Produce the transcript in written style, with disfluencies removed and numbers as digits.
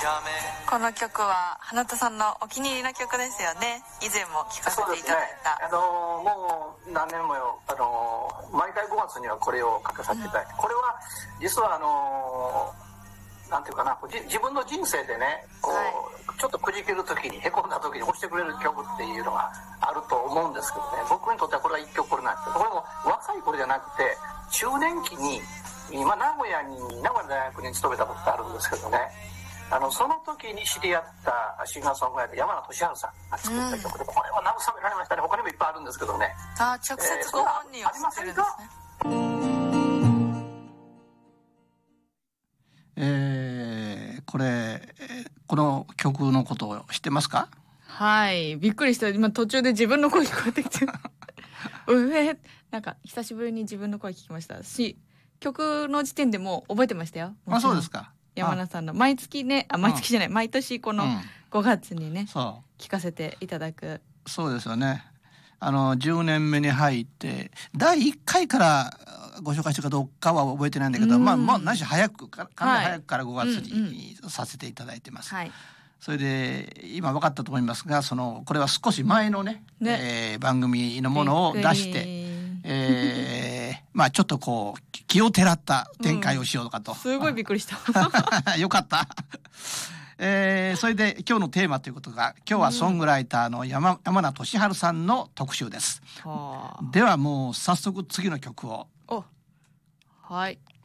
この曲は花田さんのお気に入りの曲ですよね。以前も聴かせていただいた。 もう何年もよ、毎回5月にはこれを書かさせていただいて、これは実はなんていうかな、自分の人生でねこう、ちょっとくじける時に、へこんだ時に押してくれる曲っていうのがあると思うんですけどね、僕にとってはこれは一曲これなんですけど、これも若い頃じゃなくて中年期に今名古屋大学に勤めたことがあるんですけどね、その時に知り合ったシンガーソングライター山名俊治さんが作った曲で、これは慰められましたね。他にもいっぱいあるんですけどね。 直接ご本人を知ってるんですね。この曲のことを知ってますか？ はい、びっくりした。今途中で自分の声聞こえてきてなんか久しぶりに自分の声聞きましたし、曲の時点でもう覚えてましたよ。 あ、そうですか。 山名さんの毎月ね、毎月じゃない、毎年この5月にね、聞かせていただく。 そうですよね。10年目に入って第1回からご紹介したかどうかは覚えてないんだけど、まあ何し早くから5月にさせていただいてます。それで今分かったと思いますが、これは少し前のね、番組のものを出して、まあちょっとこう気をてらった展開をしようかと、 すごいびっくりしたよかったそれで今日のテーマということが、今日はソングライターの山名俊治さんの特集です。ではもう早速次の曲を。 はい。